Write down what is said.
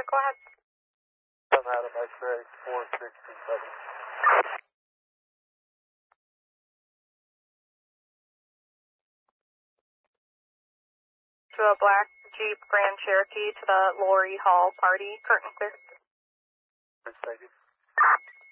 go ahead. I'm Adam X-ray 467. To a black Jeep Grand Cherokee to the Lori Hall party, curtain clear. Thank you.